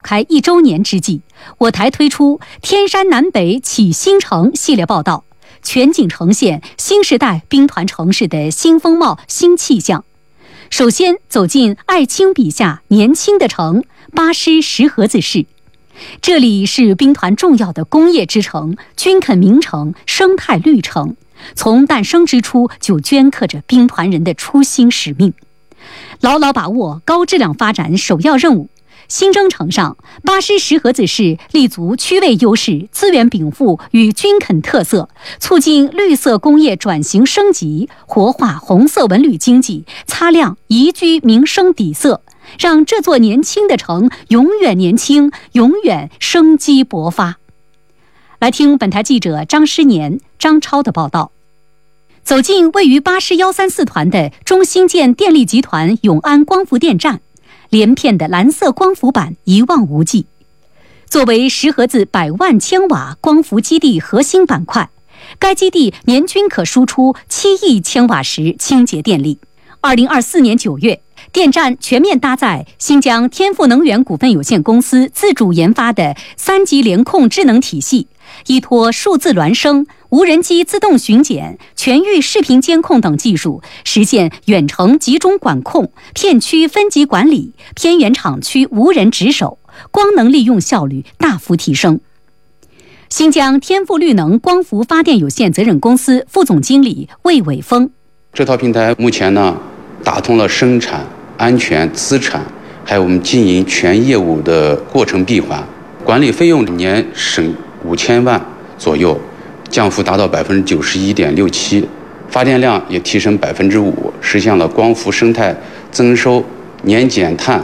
开1周年之际，我台推出天山南北起新城系列报道，全景呈现新时代兵团城市的新风貌、新气象。首先走进艾青笔下年轻的城——巴师石河子市。这里是兵团重要的工业之城、军垦名城、生态绿城，从诞生之初就镌刻着兵团人的初心使命，牢牢把握高质量发展首要任务。新征程上，巴师石河子市立足区位优势、资源禀赋与军垦特色，促进绿色工业转型升级，活化红色文旅经济，擦亮宜居民生底色，让这座年轻的城永远年轻，永远生机勃发。来听本台记者张诗年、张超的报道。走进位于巴师134团的中兴建电力集团永安光伏电站，连片的蓝色光伏板一望无际。作为石河子100万千瓦光伏基地核心板块，该基地年均可输出7亿千瓦时清洁电力。2024年9月，电站全面搭载新疆天赋能源股份有限公司自主研发的3级联控智能体系，依托数字孪生、无人机自动巡检、全域视频监控等技术，实现远程集中管控、片区分级管理、偏远厂区无人值守，光能利用效率大幅提升。新疆天赋绿能光伏发电有限责任公司副总经理魏伟峰： 这套平台目前呢，打通了生产、安全、资产，还有我们经营全业务的过程闭环，管理费用年省5000万左右，降幅达到91.67%，发电量也提升5%，实现了光伏生态增收年减碳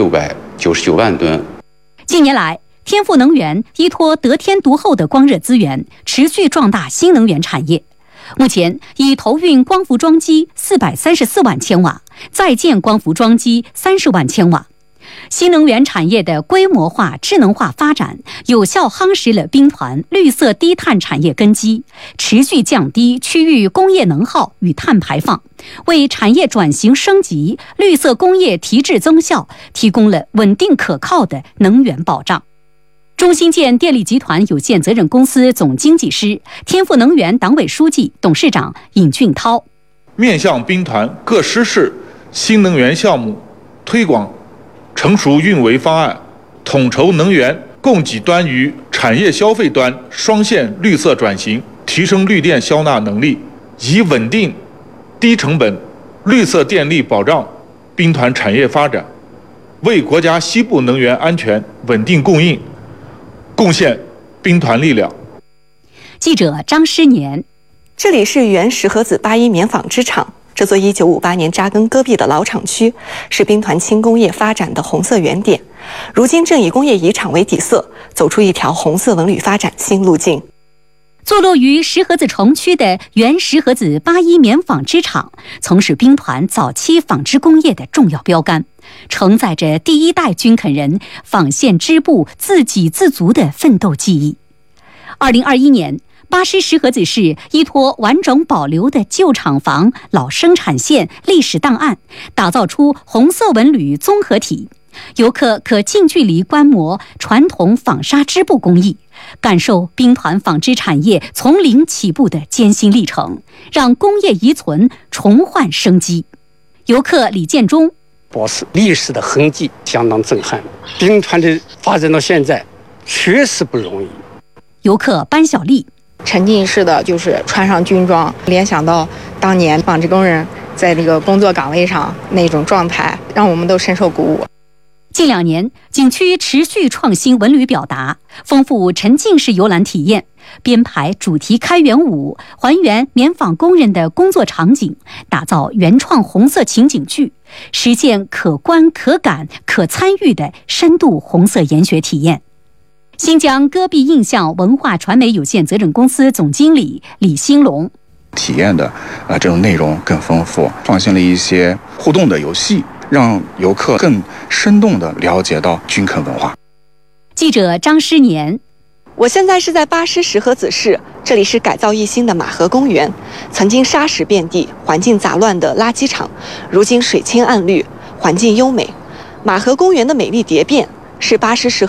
699万吨。 近年来，天赋能源依托得天独厚的光热资源，持续壮大新能源产业。目前已投运光伏装机434万千瓦，在建光伏装机30万千瓦。新能源产业的规模化、智能化发展，有效夯实了兵团绿色低碳产业根基，持续降低区域工业能耗与碳排放，为产业转型升级、绿色工业提质增效提供了稳定可靠的能源保障。中兴建电力集团有限责任公司总经济师、天赋能源党委书记、董事长尹俊涛： 面向兵团各师室新能源项目推广成熟运维方案，统筹能源供给端与产业消费端双线绿色转型，提升绿电消纳能力，以稳定、低成本、绿色电力保障兵团产业发展，为国家西部能源安全稳定供应贡献兵团力量。 记者张诗年： 这里是原石河子81棉纺织厂，这座1958年扎根戈壁的老厂区，是兵团轻工业发展的红色原点。如今正以工业遗产为底色，走出一条红色文旅发展新路径。 坐落于石河子城区的原石河子81棉纺织厂，曾是兵团早期纺织工业的重要标杆，承载着第一代军垦人纺线织布自给自足的奋斗记忆。2021年，巴师石河子市依托完整保留的旧厂房、老生产线、历史档案，打造出红色文旅综合体。游客可近距离观摩传统纺纱织布工艺，感受兵团纺织产业从零起步的艰辛历程，让工业遗存重焕生机。游客李建忠： 保持历史的痕迹相当震撼，兵团的发展到现在确实不容易。 游客班小丽： 沉浸式的就是穿上军装，联想到当年纺织工人在这个工作岗位上那种状态，让我们都深受鼓舞。 近2年，景区持续创新文旅表达，丰富沉浸式游览体验，编排主题开元舞，还原棉纺工人的工作场景，打造原创红色情景剧，实现可观、可感、可参与的深度红色研学体验。新疆戈壁印象文化传媒有限责任公司总经理李兴龙： 体验的这种内容更丰富，创新了一些互动的游戏，让游客更生动地了解到军垦文化。 记者张诗年： 我现在是在巴师石河子市，这里是改造一新的马河公园，曾经沙石遍地、环境杂乱的垃圾场，如今水清岸绿，环境优美。马河公园的美丽蝶变是巴师石